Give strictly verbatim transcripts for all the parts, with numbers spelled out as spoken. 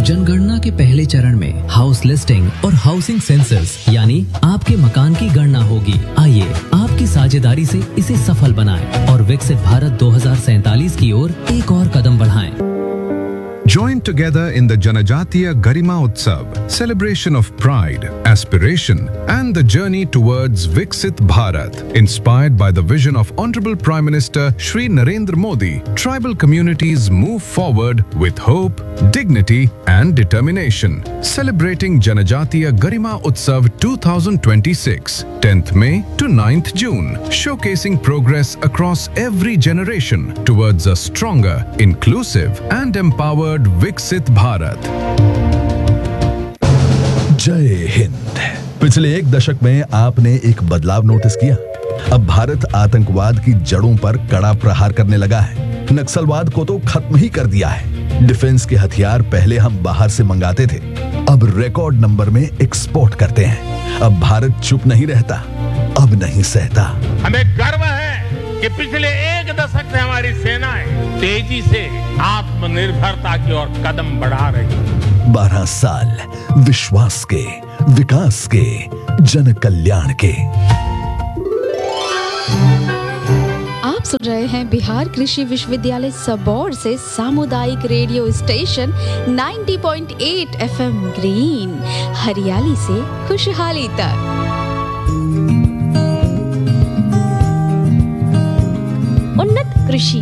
जनगणना के पहले चरण में हाउस लिस्टिंग और हाउसिंग सेंसस यानी आपके मकान की गणना होगी। आइए आपकी साझेदारी से इसे सफल बनाएं और विकसित भारत दो हज़ार सैंतालीस की ओर एक और कदम बढ़ाएं। Join together in the Janajatiya Garima Utsav, celebration of pride, aspiration and the journey towards Viksit Bharat. Inspired by the vision of Honorable Prime Minister Shri Narendra Modi, tribal communities move forward with hope, dignity and determination. Celebrating Janajatiya Garima Utsav twenty twenty-six, tenth May to ninth June, showcasing progress across every generation towards a stronger, inclusive and empowered विकसित भारत। जय हिंद। पिछले एक दशक में आपने एक बदलाव notice किया। अब भारत आतंकवाद की जड़ों पर कड़ा प्रहार करने लगा है। नक्सलवाद को तो खत्म ही कर दिया है। डिफेंस के हथियार पहले हम बाहर से मंगाते थे, अब रिकॉर्ड नंबर में एक्सपोर्ट करते हैं। अब भारत चुप नहीं रहता, अब नहीं सहता। हमें गर्व है कि पिछले एक दशक से हमारी सेनाएं तेजी से आत्मनिर्भरता की ओर कदम बढ़ा रही है। बारह साल विश्वास के, विकास के, जन कल्याण के। आप सुन रहे हैं बिहार कृषि विश्वविद्यालय सबौर से सामुदायिक रेडियो स्टेशन नब्बे पॉइंट आठ एफएम ग्रीन, हरियाली से खुशहाली तक। उन्नत कृषि।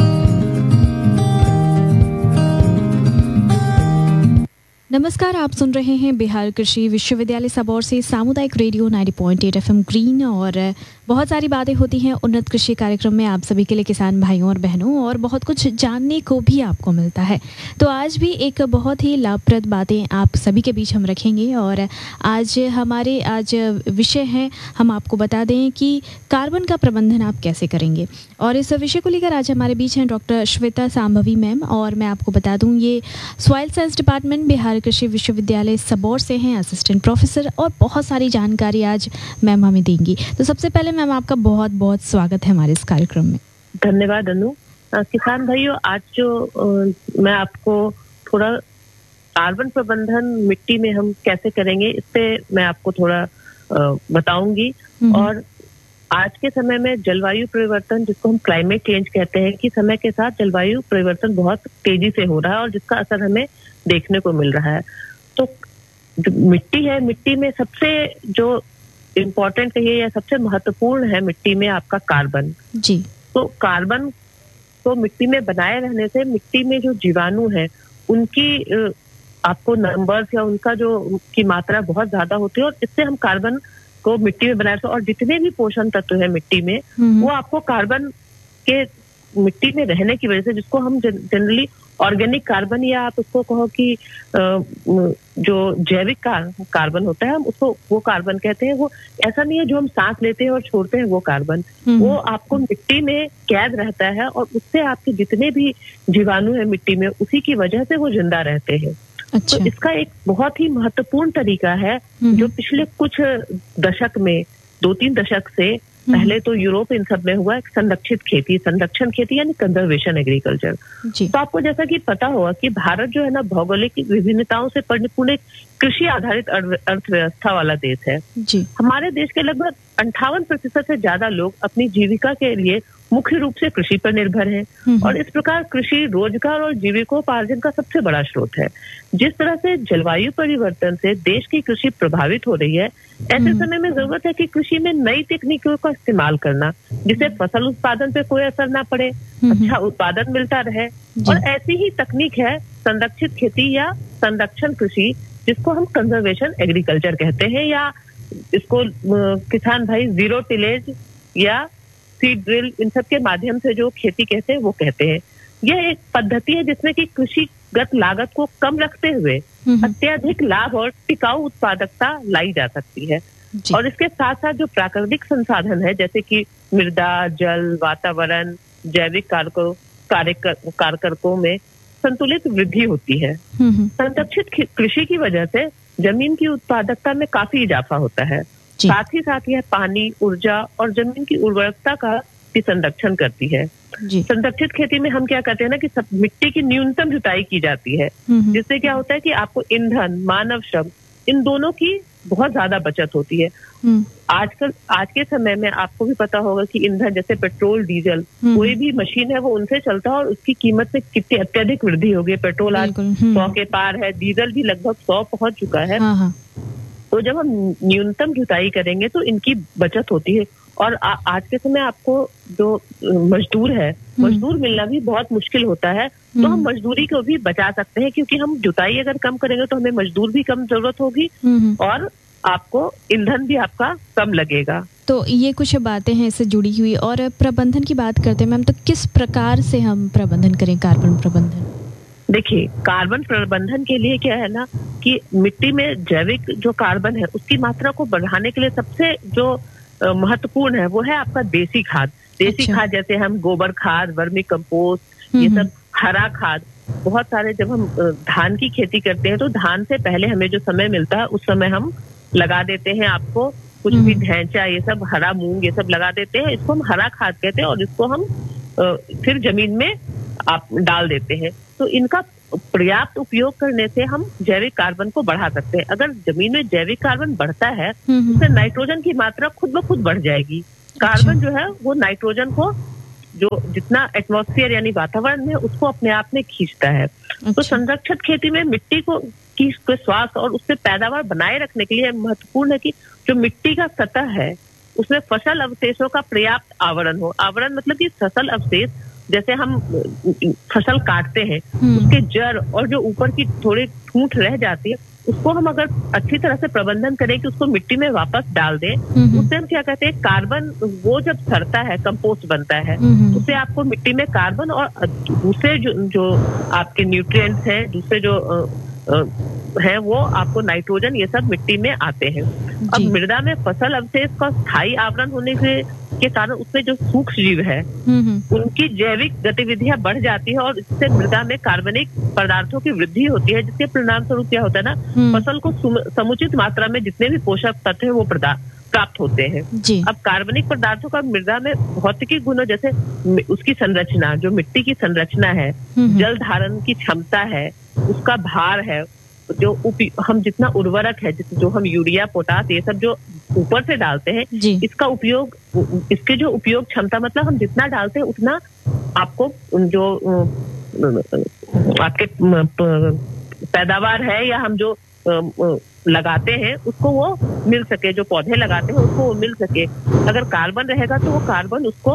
नमस्कार, आप सुन रहे हैं बिहार कृषि विश्वविद्यालय सबौर से सामुदायिक रेडियो नब्बे पॉइंट आठ एफएम ग्रीन और बहुत सारी बातें होती हैं उन्नत कृषि कार्यक्रम में आप सभी के लिए, किसान भाइयों और बहनों, और बहुत कुछ जानने को भी आपको मिलता है। तो आज भी एक बहुत ही लाभप्रद बातें आप सभी के बीच हम रखेंगे और आज हमारे आज विषय है, हम आपको बता दें कि कार्बन का प्रबंधन आप कैसे करेंगे। और इस विषय को लेकर आज हमारे बीच हैं डॉक्टर श्वेता सांभवी मैम, और मैं आपको बता दूँ ये सॉइल साइंस डिपार्टमेंट बिहार कृषि विश्वविद्यालय सबौर से हैं, असिस्टेंट प्रोफेसर, और बहुत सारी जानकारी आज मैम हमें देंगी। तो सबसे पहले मैम आपका बहुत बहुत स्वागत है हमारे इस कार्यक्रम में। धन्यवाद अनु। किसान भाइयों, आज जो आ, मैं आपको थोड़ा कार्बन प्रबंधन मिट्टी में हम कैसे करेंगे इस पे मैं आपको थोड़ा बताऊंगी। और आज के समय में जलवायु परिवर्तन, जिसको हम क्लाइमेट चेंज कहते हैं, कि समय के साथ जलवायु परिवर्तन बहुत तेजी से हो रहा है और जिसका असर हमें देखने को मिल रहा है। तो जो मिट्टी है, मिट्टी में सबसे जो इम्पोर्टेंट कहिए या सबसे महत्वपूर्ण है मिट्टी में आपका कार्बन जी। तो कार्बन को मिट्टी में बनाए रहने से मिट्टी में जो जीवाणु है उनकी आपको नंबर्स या उनका जो की मात्रा बहुत ज्यादा होती है और इससे हम कार्बन को मिट्टी में बनाए रखते। और जितने भी पोषण तत्व है मिट्टी में वो आपको कार्बन के मिट्टी में रहने की वजह से, जिसको हम जनरली ऑर्गेनिक कार्बन या आप उसको कहो कि जो जैविक कार्बन होता है हम उसको वो कार्बन कहते हैं। वो ऐसा नहीं है जो हम सांस लेते हैं और छोड़ते हैं वो कार्बन, वो आपको मिट्टी में कैद रहता है और उससे आपके जितने भी जीवाणु है मिट्टी में उसी की वजह से वो जिंदा रहते हैं। अच्छा। तो इसका एक बहुत ही महत्वपूर्ण तरीका है जो पिछले कुछ दशक में, दो तीन दशक से पहले तो यूरोप इन सब में हुआ, एक संरक्षित खेती, संरक्षण खेती यानी कंजर्वेशन एग्रीकल्चर। तो आपको जैसा कि पता होगा कि भारत जो है ना भौगोलिक विभिन्नताओं से परिपूर्ण एक कृषि आधारित अर्थव्यवस्था वाला देश है जी। हमारे देश के लगभग अंठावन प्रतिशत से ज्यादा लोग अपनी जीविका के लिए मुख्य रूप से कृषि पर निर्भर हैं और इस प्रकार कृषि रोजगार और जीविकोपार्जन का सबसे बड़ा स्रोत है। जिस तरह से जलवायु परिवर्तन से देश की कृषि प्रभावित हो रही है, ऐसे समय में जरूरत है कि कृषि में नई तकनीकों का इस्तेमाल करना, जिससे फसल उत्पादन पे कोई असर ना पड़े, अच्छा उत्पादन मिलता रहे। और ऐसी ही तकनीक है संरक्षित खेती या संरक्षण कृषि, जिसको हम कंजर्वेशन एग्रीकल्चर कहते हैं, या इसको किसान भाई जीरो टिलेज या सीड ड्रिल इन सब के माध्यम से जो खेती कहते हैं वो कहते हैं। यह एक पद्धति है जिसमें कि कृषिगत लागत को कम रखते हुए अत्यधिक लाभ और टिकाऊ उत्पादकता लाई जा सकती है। और इसके साथ साथ जो प्राकृतिक संसाधन है जैसे कि मृदा, जल, वातावरण, जैविक कारकों कारकों में संतुलित वृद्धि होती है। संरक्षित कृषि की वजह से जमीन की उत्पादकता में काफी इजाफा होता है। साथ ही साथ यह पानी, ऊर्जा और जमीन की उर्वरकता का भी संरक्षण करती है। संरक्षित खेती में हम क्या करते हैं ना कि सब मिट्टी की न्यूनतम जुताई की जाती है, जिससे क्या होता है कि आपको ईंधन, मानव श्रम, इन दोनों की बहुत ज्यादा बचत होती है। आजकल आज के समय में आपको भी पता होगा कि ईंधन जैसे पेट्रोल, डीजल, कोई भी मशीन है वो उनसे चलता है और उसकी कीमत में कितनी अत्यधिक वृद्धि हो गई। पेट्रोल आज सौ के पार है, डीजल भी लगभग सौ पहुंच चुका है। हाँ हाँ। तो जब हम न्यूनतम जुताई करेंगे तो इनकी बचत होती है। और आ, आज के समय आपको जो मजदूर है, मजदूर मिलना भी बहुत मुश्किल होता है, तो हम मजदूरी को भी बचा सकते हैं, क्योंकि हम जुताई अगर कम करेंगे तो हमें मजदूर भी कम जरूरत होगी और आपको ईंधन भी आपका कम लगेगा। तो ये कुछ बातें हैं इससे जुड़ी हुई। और प्रबंधन की बात करते हैं मैम, तो किस प्रकार से हम प्रबंधन करें, कार्बन प्रबंधन? देखिए, कार्बन प्रबंधन के लिए क्या है ना कि मिट्टी में जैविक जो कार्बन है उसकी मात्रा को बढ़ाने के लिए सबसे जो महत्वपूर्ण है वो है आपका देसी खाद। देसी अच्छा। खाद जैसे हम गोबर खाद, वर्मी कंपोस्ट, ये सब हरा खाद, बहुत सारे। जब हम धान की खेती करते हैं तो धान से पहले हमें जो समय मिलता है उस समय हम लगा देते हैं आपको कुछ भी ढैंचा, ये सब हरा मूंग, ये सब लगा देते हैं। इसको हम हरा खाद कहते हैं और इसको हम फिर जमीन में आप डाल देते हैं। तो इनका पर्याप्त उपयोग करने से हम जैविक कार्बन को बढ़ा सकते हैं। अगर जमीन में जैविक कार्बन बढ़ता है उससे नाइट्रोजन की मात्रा खुद ब खुद बढ़ जाएगी। कार्बन जो है वो नाइट्रोजन को जो जितना एटमॉस्फेयर यानी वातावरण में उसको अपने आप में खींचता है। अच्छा। तो संरक्षित खेती में मिट्टी को की स्वास्थ्य और उससे पैदावार बनाए रखने के लिए महत्वपूर्ण है कि जो मिट्टी का सतह है उसमें फसल अवशेषों का पर्याप्त आवरण हो। आवरण मतलब कि फसल अवशेष, जैसे हम फसल काटते हैं उसके जड़ और जो ऊपर की थोड़ी ठूंठ रह जाती है उसको हम अगर अच्छी तरह से प्रबंधन करें कि उसको मिट्टी में वापस डाल दें, उससे हम क्या कहते हैं कार्बन, वो जब सड़ता है कंपोस्ट बनता है, उससे आपको मिट्टी में कार्बन और दूसरे जो, जो आपके न्यूट्रिएंट्स हैं, दूसरे जो है वो आपको नाइट्रोजन, ये सब मिट्टी में आते हैं। अब मृदा में फसल अवशेष का स्थायी आवरण होने के, के कारण उसमें जो सूक्ष्म जीव है उनकी जैविक गतिविधियां बढ़ जाती है और इससे मृदा में कार्बनिक पदार्थों की वृद्धि होती है, जिसके परिणाम स्वरूप क्या होता है ना, फसल को समुचित मात्रा में जितने भी पोषक तत्व है वो प्राप्त होते हैं। अब कार्बनिक पदार्थों का मृदा में भौतिकी गुण, जैसे उसकी संरचना, जो मिट्टी की संरचना है, जल धारण की क्षमता है, उसका भार है, जो हम जितना उर्वरक है, जो हम यूरिया, पोटास, ये सब जो ऊपर से डालते हैं, इसका उपयोग, इसके जो उपयोग क्षमता, मतलब हम जितना डालते हैं उतना आपको जो आपके पैदावार है या हम जो लगाते हैं उसको वो मिल सके, जो पौधे लगाते हैं उसको वो मिल सके। अगर कार्बन रहेगा तो वो कार्बन उसको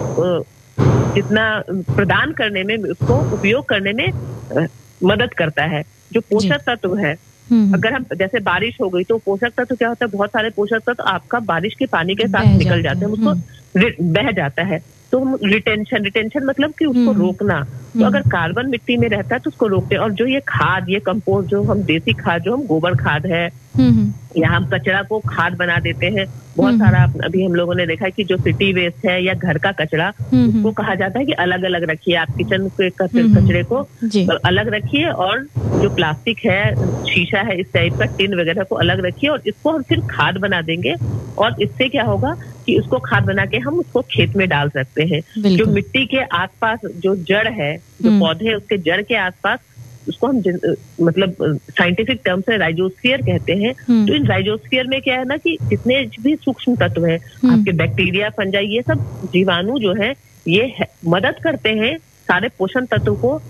जितना प्रदान करने में, उसको उपयोग करने में मदद करता है। जो पोषक तत्व है, अगर हम जैसे बारिश हो गई तो पोषक तत्व क्या होता है, बहुत सारे पोषक तत्व आपका बारिश के पानी के साथ निकल जाते हैं, उसको बह जाता है। तो हम रिटेंशन, रिटेंशन मतलब कि उसको रोकना। तो अगर कार्बन मिट्टी में रहता है तो उसको रोकते हैं। और जो ये खाद, ये कंपोस्ट, जो हम देसी खाद, जो हम गोबर खाद है या हम कचरा को खाद बना देते हैं, बहुत सारा अभी हम लोगों ने देखा है कि जो सिटी वेस्ट है या घर का कचरा, उसको कहा जाता है कि अलग अलग रखिए, आप किचन के कचरे को अलग रखिए और जो प्लास्टिक है, शीशा है, इस टाइप का टिन वगैरह को अलग रखिए और इसको हम फिर खाद बना देंगे। और इससे क्या होगा कि उसको खाद बना के हम उसको खेत में डाल सकते हैं। जो मिट्टी के आसपास जो जड़ है, जो पौधे उसके जड़ के आसपास, उसको हम मतलब साइंटिफिक टर्म से राइजोस्फीयर कहते हैं। तो इन राइजोस्फीयर में क्या है ना कि जितने भी सूक्ष्म तत्व हैं, आपके बैक्टीरिया, फंजाई, ये सब जीवाणु जो है ये है, मदद करते हैं सारे पोषण तत्व को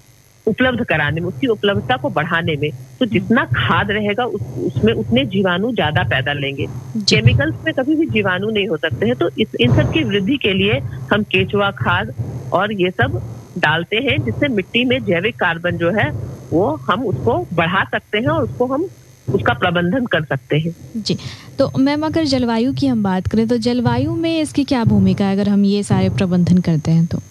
उपलब्ध कराने में, उसकी उपलब्धता को बढ़ाने में। तो जितना खाद रहेगा उस, उसमें उतने जीवाणु ज्यादा पैदा लेंगे। केमिकल्स में कभी भी जीवाणु नहीं हो सकते हैं। तो इस इन सब की वृद्धि के लिए हम केचुआ खाद और ये सब डालते हैं, जिससे मिट्टी में जैविक कार्बन जो है वो हम उसको बढ़ा सकते हैं और उसको हम उसका प्रबंधन कर सकते हैं। जी, तो मैम अगर जलवायु की हम बात करें तो जलवायु में इसकी क्या भूमिका है अगर हम ये सारे प्रबंधन करते हैं तो?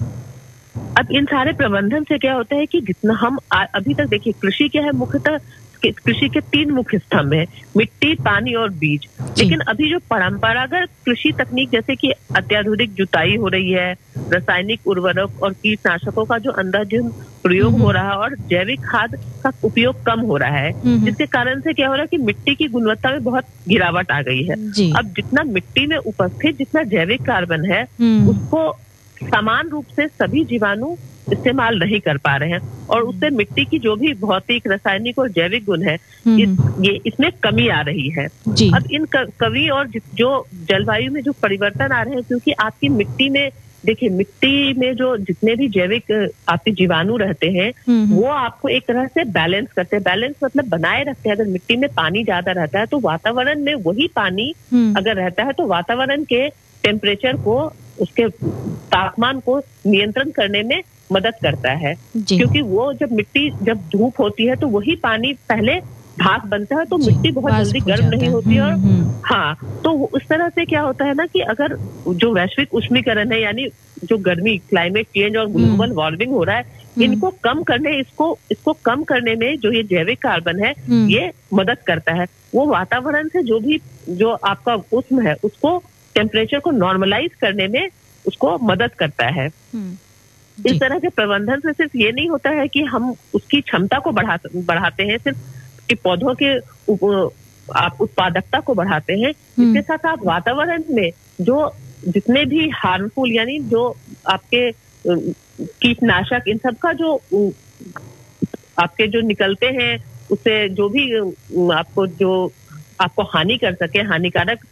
अब इन सारे प्रबंधन से क्या होता है कि जितना हम अभी तक, देखिए कृषि क्या है, मुख्यतः कृषि के तीन मुख्य स्तंभ है, मिट्टी, पानी और बीज। लेकिन अभी जो परंपरागत कृषि तकनीक, जैसे कि अत्याधुनिक जुताई हो रही है, रासायनिक उर्वरक और कीटनाशकों का जो अंधाधुंध प्रयोग हो रहा है और जैविक खाद का उपयोग कम हो रहा है, जिसके कारण से क्या हो रहा है कि मिट्टी की गुणवत्ता में बहुत गिरावट आ गई है। अब जितना मिट्टी में उपस्थित जितना जैविक कार्बन है उसको समान रूप से सभी जीवाणु इस्तेमाल नहीं कर पा रहे हैं और उससे मिट्टी की जो भी भौतिक, रासायनिक और जैविक गुण है ये, ये इसमें कमी आ रही है। अब इन कमी और जो जलवायु में जो परिवर्तन आ रहे हैं, क्योंकि आपकी मिट्टी में देखिए मिट्टी में जो जितने भी जैविक आपके जीवाणु रहते हैं वो आपको एक तरह से बैलेंस करते हैं। बैलेंस मतलब बनाए रखते हैं। अगर मिट्टी में पानी ज्यादा रहता है तो वातावरण में वही पानी अगर रहता है तो वातावरण के टेम्परेचर को, उसके तापमान को नियंत्रण करने में मदद करता है, क्योंकि वो जब मिट्टी जब धूप होती है तो वही पानी पहले भाप बनता है तो मिट्टी बहुत जल्दी गर्म नहीं होती और हाँ, तो इस तरह से क्या होता है ना कि अगर जो वैश्विक उष्मीकरण है यानी जो गर्मी, क्लाइमेट चेंज और ग्लोबल वार्मिंग हो रहा है, इनको कम करने इसको इसको कम करने में जो ये जैविक कार्बन है ये मदद करता है। वो वातावरण से जो भी जो आपका उष्ण है उसको टेम्परेचर को नॉर्मलाइज करने में उसको मदद करता है। इस तरह के प्रबंधन से सिर्फ ये नहीं होता है कि हम उसकी क्षमता को बढ़ा बढ़ाते हैं, सिर्फ कि पौधों के आप उत्पादकता को बढ़ाते हैं, इसके साथ आप वातावरण में जो जितने भी हार्मफुल यानी जो आपके कीटनाशक इन सब का जो आपके जो निकलते हैं उससे जो भी आपको जो आपको हानि कर सके, हानिकारक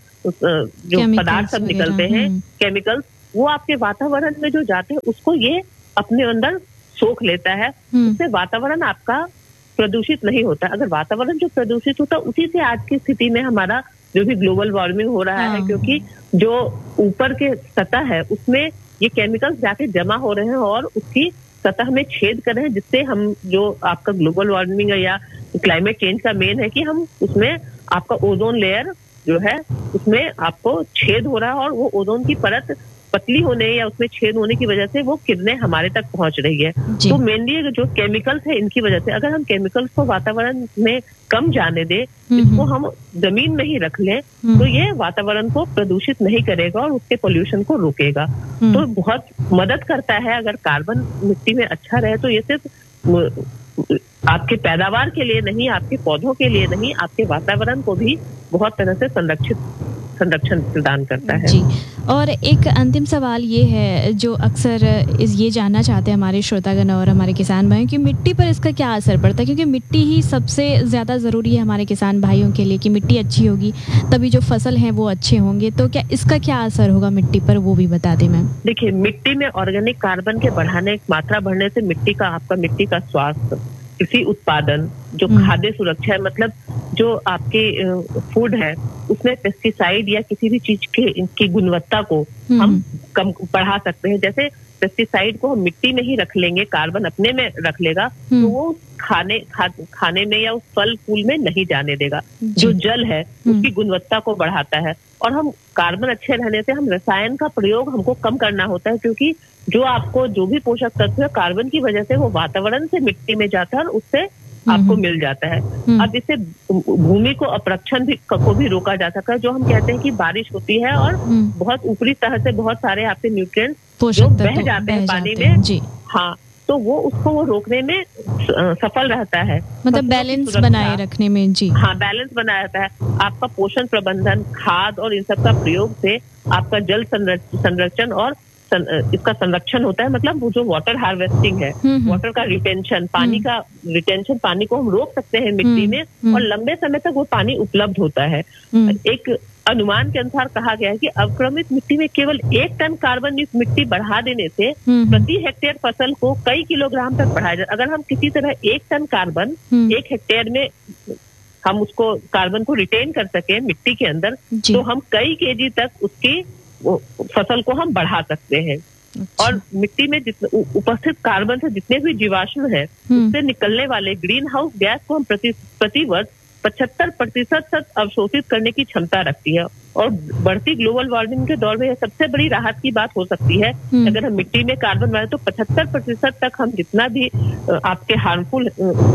जो पदार्थ सब निकलते हैं, केमिकल्स, वो आपके वातावरण में जो जाते हैं उसको ये अपने अंदर सोख लेता है। उससे वातावरण आपका प्रदूषित नहीं होता। अगर वातावरण जो प्रदूषित होता है उसी से आज की स्थिति में हमारा जो भी ग्लोबल वार्मिंग हो रहा है, क्योंकि जो ऊपर के सतह है उसमें ये केमिकल्स जाके जमा हो रहे हैं और उसकी सतह में छेद कर रहे हैं, जिससे हम जो आपका ग्लोबल वार्मिंग या क्लाइमेट चेंज का मेन है कि हम उसमें आपका ओजोन लेयर जो है उसमें आपको छेद हो रहा है और वो ओजोन की परत पतली होने या उसमें छेद होने की वजह से वो किरणें हमारे तक पहुंच रही है। तो मेनली जो केमिकल्स है इनकी वजह से अगर हम केमिकल्स को वातावरण में कम जाने दे, इसको हम जमीन में ही रख लें तो ये वातावरण को प्रदूषित नहीं करेगा और उसके पोल्यूशन को रोकेगा। तो बहुत मदद करता है। अगर कार्बन मिट्टी में अच्छा रहे तो ये सिर्फ आपके पैदावार के लिए नहीं, आपके पौधों के लिए नहीं, आपके वातावरण को भी बहुत तरह से संरक्षित संरक्षण प्रदान करता है। जी, और एक अंतिम सवाल ये है जो अक्सर इस ये जानना चाहते हैं हमारे श्रोतागण और हमारे किसान भाइयों कि मिट्टी पर इसका क्या असर पड़ता है, क्योंकि मिट्टी ही सबसे ज़्यादा ज़रूरी है हमारे किसान भाइयों के लिए कि मिट्टी अच्छी होगी तभी जो फसल हैं वो अच्छे होंगे। तो क्या इसका क्या असर होगा मिट्टी पर, वो भी बता दें मैम। देखिए, मिट्टी में ऑर्गेनिक कार्बन के बढ़ाने मात्रा बढ़ने से मिट्टी का आपका मिट्टी का स्वास्थ्य, कृषि उत्पादन, जो खाद्य सुरक्षा है, मतलब जो आपके फूड है उसमें पेस्टिसाइड या किसी भी चीज के इनकी गुणवत्ता को हम कम बढ़ा सकते हैं। जैसे पेस्टिसाइड को हम मिट्टी में ही रख लेंगे, कार्बन अपने में रख लेगा तो वो खाने खा, खाने में या उस फल फूल में नहीं जाने देगा। जो जल है उसकी गुणवत्ता को बढ़ाता है और हम कार्बन अच्छे रहने से हम रसायन का प्रयोग हमको कम करना होता है, क्योंकि जो आपको जो भी पोषक तत्व है कार्बन की वजह से वो वातावरण से मिट्टी में जाता है और उससे आपको मिल जाता है। अब इससे भूमि को अपरक्षण भी को भी रोका जा सकता है। जो हम कहते हैं कि बारिश होती है और बहुत ऊपरी तह से बहुत सारे आपके न्यूट्रिएंट्स जो बह जाते हैं पानी में, हाँ, तो वो उसको वो रोकने में सफल रहता है, मतलब बैलेंस बनाए रखने में। जी हाँ, बैलेंस बनाया रहता है। आपका पोषण प्रबंधन, खाद और इन सब का प्रयोग से आपका जल संरक्षण और इसका संरक्षण होता है। मतलब वो जो वाटर हार्वेस्टिंग है, वाटर का रिटेंशन, पानी का रिटेंशन, पानी को हम रोक सकते हैं मिट्टी में और लंबे समय तक वो पानी उपलब्ध होता है। एक अनुमान के अनुसार कहा गया है कि अवक्रमित मिट्टी में केवल एक टन कार्बन युक्त मिट्टी बढ़ा देने से प्रति हेक्टेयर फसल को कई किलोग्राम तक बढ़ाया जाए। अगर हम किसी तरह एक टन कार्बन एक हेक्टेयर में हम उसको कार्बन को रिटेन कर सके मिट्टी के अंदर, तो हम कई केजी तक उसकी फसल को हम बढ़ा सकते हैं। अच्छा। और मिट्टी में जितने उपस्थित कार्बन से जितने भी जीवाश्म है उससे निकलने वाले ग्रीन हाउस गैस को हम प्रति प्रति वर्ष पचहत्तर प्रतिशत तक अवशोषित करने की क्षमता रखती है। और बढ़ती ग्लोबल वार्मिंग के दौर में यह सबसे बड़ी राहत की बात हो सकती है। अगर हम मिट्टी में कार्बन बढ़ाए तो पचहत्तर प्रतिशत तक हम जितना भी आपके हार्मफुल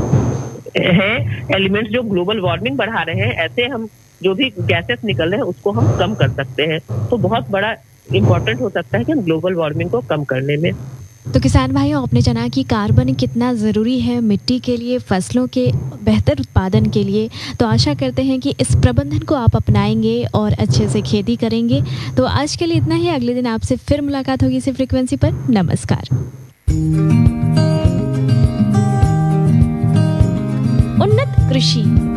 है एलिमेंट्स जो ग्लोबल वार्मिंग बढ़ा रहे हैं, ऐसे हम जो भी गैसेस निकल रहे हैं उसको हम कम कर सकते हैं। तो बहुत बड़ा इम्पोर्टेंट हो सकता है कि हम ग्लोबल वार्मिंग को कम करने में। तो किसान भाइयों, आपने जाना कि कार्बन कितना ज़रूरी है मिट्टी के लिए, फसलों के बेहतर उत्पादन के लिए। तो आशा करते हैं कि इस प्रबंधन को आप अपनाएंगे और अच्छे से खेती करेंगे। तो आज के लिए इतना ही। अगले दिन आपसे फिर मुलाकात होगी इसी फ्रीक्वेंसी पर। नमस्कार। उन्नत कृषि।